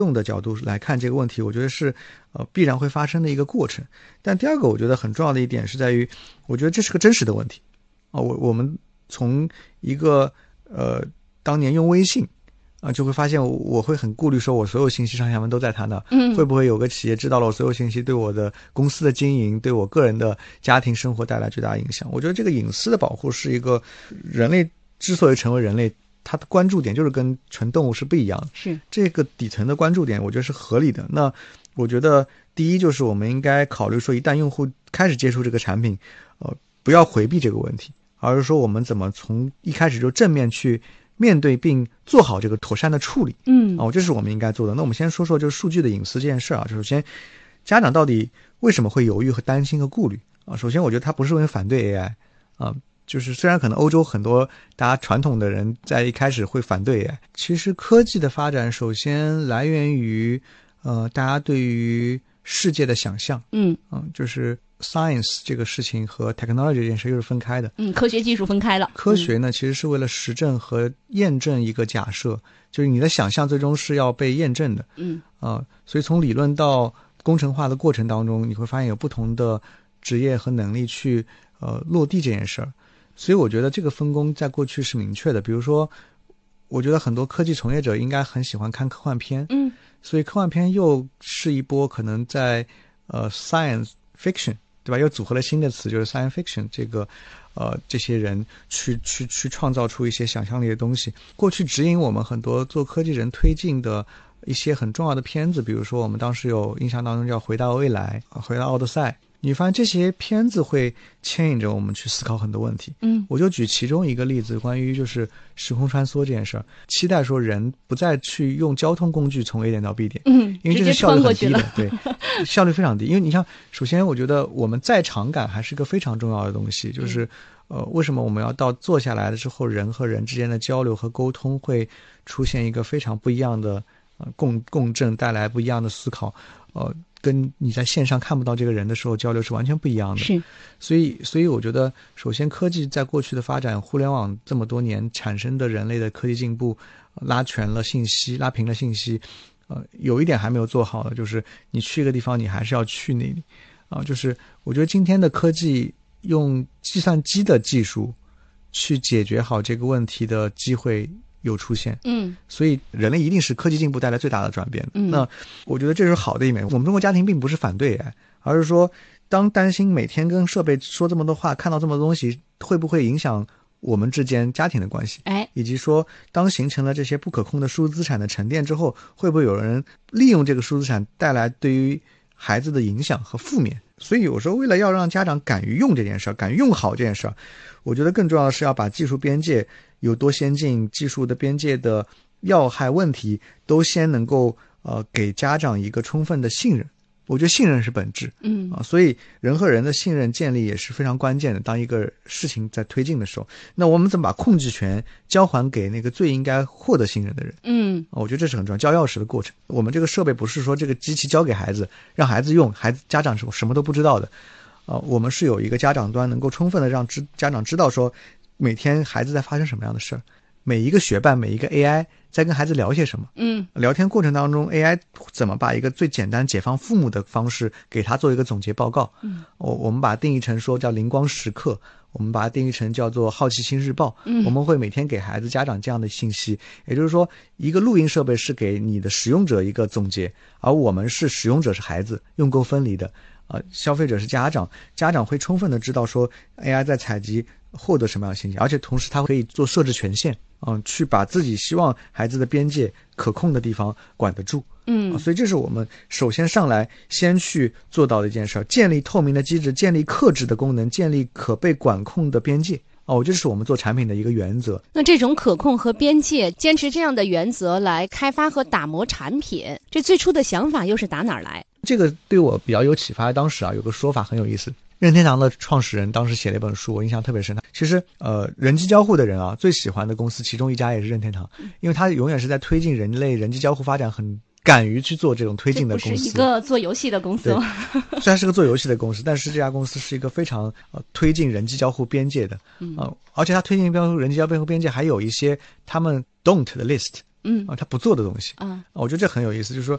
用的角度来看这个问题，我觉得是必然会发生的一个过程。但第二个我觉得很重要的一点是在于，我觉得这是个真实的问题我们从一个当年用微信就会发现我会很顾虑说我所有信息上下文都在他那，会不会有个企业知道了我所有信息，对我的公司的经营，对我个人的家庭生活带来巨大影响。我觉得这个隐私的保护是一个人类之所以成为人类，它的关注点就是跟纯动物是不一样的， 是这个底层的关注点我觉得是合理的。那我觉得第一就是我们应该考虑说，一旦用户开始接触这个产品不要回避这个问题，而是说我们怎么从一开始就正面去面对并做好这个妥善的处理。这是我们应该做的。那我们先说说就是数据的隐私这件事就首先家长到底为什么会犹豫和担心和顾虑首先我觉得他不是因为反对 AI 就是虽然可能欧洲很多大家传统的人在一开始会反对 AI， 其实科技的发展首先来源于大家对于世界的想象。就是 science 这个事情和 technology 这件事又是分开的。 科学技术分开了。 科学呢其实是为了实证和验证一个假设，就是你的想象最终是要被验证的。所以从理论到工程化的过程当中，你会发现有不同的职业和能力去落地这件事儿。所以我觉得这个分工在过去是明确的。比如说我觉得很多科技从业者应该很喜欢看科幻片。所以科幻片又是一波可能在science fiction， 对吧？又组合了新的词，就是 science fiction， 这个这些人去创造出一些想象力的东西。过去指引我们很多做科技人推进的一些很重要的片子，比如说我们当时有印象当中叫《回到未来》回到奥德赛，你发现这些片子会牵引着我们去思考很多问题。我就举其中一个例子，关于就是时空穿梭这件事儿，期待说人不再去用交通工具从 A 点到 B 点，因为这是效率很低的，对，效率非常低。因为你像，首先我觉得我们在场感还是一个非常重要的东西，就是为什么我们要到坐下来了之后，人和人之间的交流和沟通会出现一个非常不一样的共振，带来不一样的思考，跟你在线上看不到这个人的时候交流是完全不一样的。 是， 所以我觉得首先科技在过去的发展，互联网这么多年产生的人类的科技进步，拉全了信息，拉平了信息。有一点还没有做好的，就是你去一个地方你还是要去那里就是我觉得今天的科技用计算机的技术去解决好这个问题的机会有出现。所以人类一定是科技进步带来最大的转变。那我觉得这是好的一面。我们中国家庭并不是反对而是说当担心每天跟设备说这么多话，看到这么多东西会不会影响我们之间家庭的关系，以及说当形成了这些不可控的数字资产的沉淀之后，会不会有人利用这个数字资产带来对于孩子的影响和负面。所以有时候为了要让家长敢于用这件事，敢于用好这件事，我觉得更重要的是要把技术边界有多先进，技术的边界的要害问题都先能够给家长一个充分的信任。我觉得信任是本质。所以人和人的信任建立也是非常关键的。当一个事情在推进的时候，那我们怎么把控制权交还给那个最应该获得信任的人？我觉得这是很重要，交钥匙的过程。我们这个设备不是说这个机器交给孩子，让孩子用，家长是什么都不知道的。我们是有一个家长端能够充分的让家长知道说每天孩子在发生什么样的事儿，每一个学伴，每一个 AI 在跟孩子聊些什么。聊天过程当中 AI 怎么把一个最简单解放父母的方式给他做一个总结报告。我们把它定义成说叫灵光时刻，我们把它定义成叫做好奇心日报。我们会每天给孩子家长这样的信息，也就是说一个录音设备是给你的使用者一个总结，而我们是使用者是孩子，用够分离的。消费者是家长，家长会充分的知道说 AI 在采集获得什么样的信息，而且同时他可以做设置权限，去把自己希望孩子的边界可控的地方管得住。所以这是我们首先上来先去做到的一件事，建立透明的机制，建立克制的功能，建立可被管控的边界。这是我们做产品的一个原则。 那这种可控和边界，坚持这样的原则来开发和打磨产品，这最初的想法又是打哪儿来？ 这个对我比较有启发。当时有个说法很有意思，任天堂的创始人当时写了一本书，我印象特别深。其实人机交互的人最喜欢的公司其中一家也是任天堂，因为他永远是在推进人类人机交互发展，很敢于去做这种推进的公司。 这不是一个做游戏的公司虽然是个做游戏的公司，但是这家公司是一个非常推进人机交互边界的。而且他推进人机交互边界还有一些他们 don't 的 list。他不做的东西。我觉得这很有意思，就是说